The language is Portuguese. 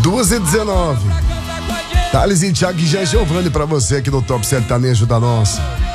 2h19. Thales e Thiago e Jean Giovanni pra você aqui no Top Sertanejo da Nossa.